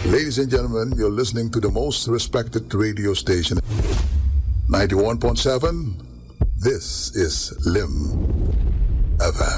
Ladies and gentlemen, you're listening to the most respected radio station, 91.7. This is LIM FM.